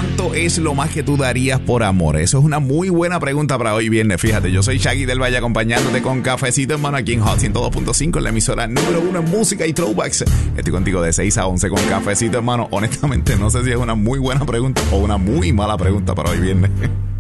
¿cuánto es lo más que tú darías por amor? Eso es una muy buena pregunta para hoy viernes. Fíjate, yo soy Shaggy del Valle acompañándote con Cafecito, hermano, aquí en Hot 102.5, en la emisora número 1 en música y throwbacks. Estoy contigo de 6 a 11 con Cafecito, hermano. Honestamente, no sé si es una muy buena pregunta o una muy mala pregunta para hoy viernes.